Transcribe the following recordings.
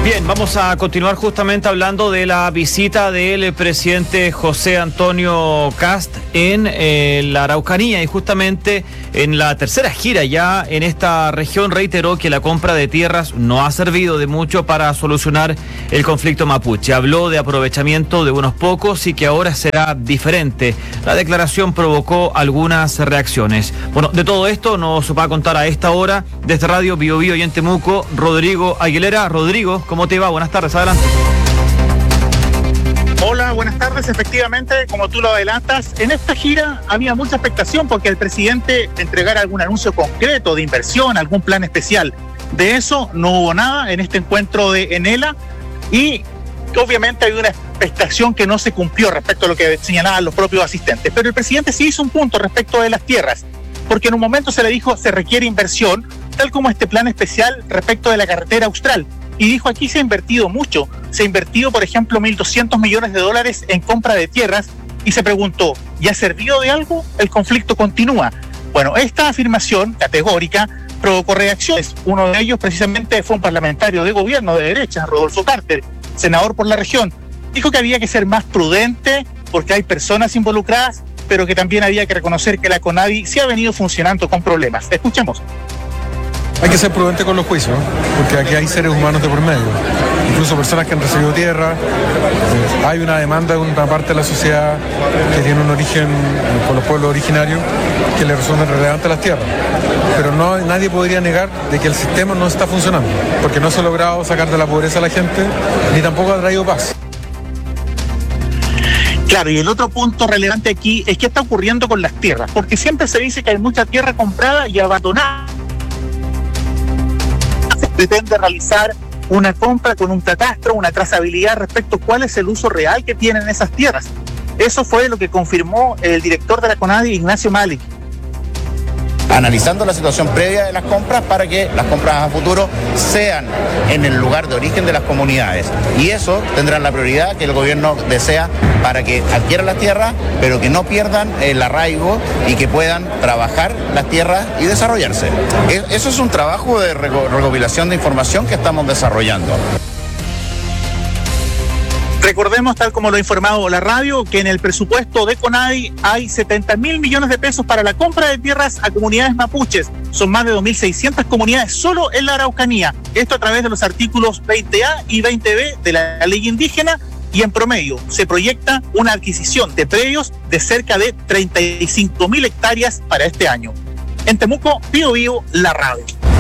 Bien, vamos a continuar justamente hablando de la visita del presidente José Antonio Kast en la Araucanía, y justamente en la tercera gira ya en esta región reiteró que la compra de tierras no ha servido de mucho para solucionar el conflicto mapuche. Habló de aprovechamiento de unos pocos y que ahora será diferente. La declaración provocó algunas reacciones. Bueno, de todo esto nos va a contar a esta hora desde Radio Bio Bio y en Temuco, Rodrigo Aguilera. Rodrigo, ¿cómo te va? Buenas tardes, adelante. Hola, buenas tardes. Efectivamente, como tú lo adelantas, en esta gira había mucha expectación porque el presidente entregara algún anuncio concreto de inversión, algún plan especial. De eso no hubo nada en este encuentro de Enela, y obviamente hay una expectación que no se cumplió respecto a lo que señalaban los propios asistentes. Pero el presidente sí hizo un punto respecto de las tierras, porque en un momento se le dijo se requiere inversión, tal como este plan especial respecto de la carretera austral. Y dijo, aquí se ha invertido mucho. Se ha invertido, por ejemplo, $1.200 millones en compra de tierras, y se preguntó, ¿ya ha servido de algo? El conflicto continúa. Bueno, esta afirmación categórica provocó reacciones. Uno de ellos precisamente fue un parlamentario de gobierno de derecha, Rodolfo Carter, senador por la región. Dijo que había que ser más prudente porque hay personas involucradas, pero que también había que reconocer que la CONADI sí ha venido funcionando con problemas. Escuchemos. Hay que ser prudente con los juicios, porque aquí hay seres humanos de por medio, incluso personas que han recibido tierra. Hay una demanda de una parte de la sociedad que tiene un origen con los pueblos originarios que le resultan relevantes las tierras. Pero nadie podría negar de que el sistema no está funcionando, porque no se ha logrado sacar de la pobreza a la gente, ni tampoco ha traído paz. Claro, y el otro punto relevante aquí es qué está ocurriendo con las tierras, porque siempre se dice que hay mucha tierra comprada y abandonada. Se pretende realizar una compra con un catastro, una trazabilidad respecto a cuál es el uso real que tienen esas tierras. Eso fue lo que confirmó el director de la CONADI, Ignacio Malik. Analizando la situación previa de las compras para que las compras a futuro sean en el lugar de origen de las comunidades. Y eso tendrán la prioridad que el gobierno desea para que adquieran las tierras, pero que no pierdan el arraigo y que puedan trabajar las tierras y desarrollarse. Eso es un trabajo de recopilación de información que estamos desarrollando. Recordemos, tal como lo ha informado la radio, que en el presupuesto de CONADI hay $70.000 millones para la compra de tierras a comunidades mapuches. Son más de 2.600 comunidades solo en la Araucanía. Esto a través de los artículos 20A y 20B de la ley indígena, y en promedio se proyecta una adquisición de predios de cerca de 35.000 hectáreas para este año. En Temuco, Bio Bio, la radio.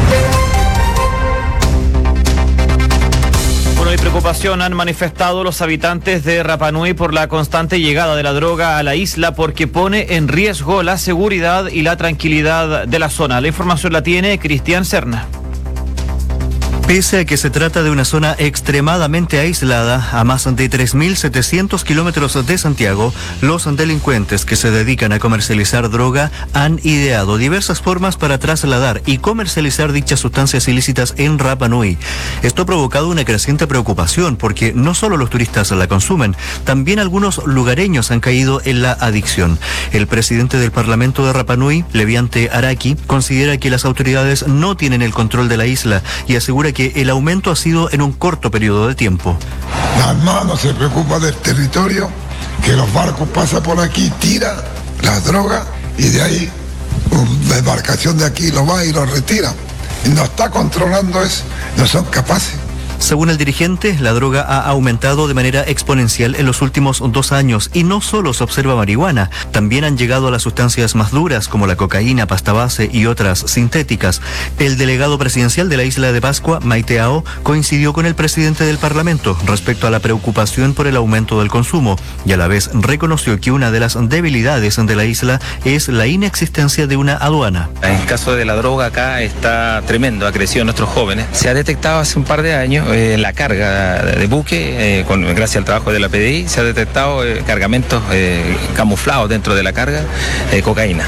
Y preocupación han manifestado los habitantes de Rapa Nui por la constante llegada de la droga a la isla, porque pone en riesgo la seguridad y la tranquilidad de la zona. La información la tiene Cristian Serna. Pese a que se trata de una zona extremadamente aislada, a más de 3.700 kilómetros de Santiago, los delincuentes que se dedican a comercializar droga han ideado diversas formas para trasladar y comercializar dichas sustancias ilícitas en Rapa Nui. Esto ha provocado una creciente preocupación porque no solo los turistas la consumen, también algunos lugareños han caído en la adicción. El presidente del Parlamento de Rapa Nui, Leviante Araki, considera que las autoridades no tienen el control de la isla y asegura que el aumento ha sido en un corto periodo de tiempo. La Armada no se preocupa del territorio, que los barcos pasan por aquí, tiran la droga y de ahí la embarcación de aquí lo va y lo retira. Y no está controlando eso, no son capaces. Según el dirigente, la droga ha aumentado de manera exponencial en los últimos 2 años y no solo se observa marihuana, también han llegado las sustancias más duras como la cocaína, pasta base y otras sintéticas. El delegado presidencial de la isla de Pascua, Maite Ao, coincidió con el presidente del Parlamento respecto a la preocupación por el aumento del consumo y a la vez reconoció que una de las debilidades de la isla es la inexistencia de una aduana. El caso de la droga acá está tremendo, ha crecido en nuestros jóvenes. Se ha detectado hace un par de años la carga de buque, gracias al trabajo de la PDI, se ha detectado cargamentos camuflados dentro de la carga, cocaína.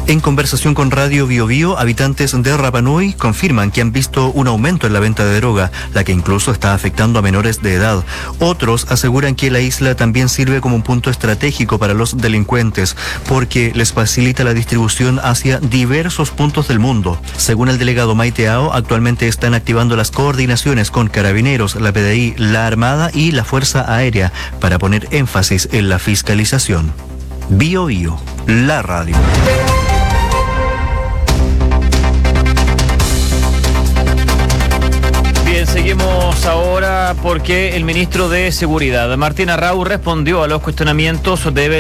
En conversación con Radio Bio Bio, habitantes de Rapa Nui confirman que han visto un aumento en la venta de droga, la que incluso está afectando a menores de edad. Otros aseguran que la isla también sirve como un punto estratégico para los delincuentes, porque les facilita la distribución hacia diversos puntos del mundo. Según el delegado Maiteao, actualmente están activando las coordinaciones con Carabineros, la PDI, la Armada y la Fuerza Aérea para poner énfasis en la fiscalización. Bio Bio, la radio. Bien, seguimos ahora porque el ministro de Seguridad, Martín Arrau, respondió a los cuestionamientos de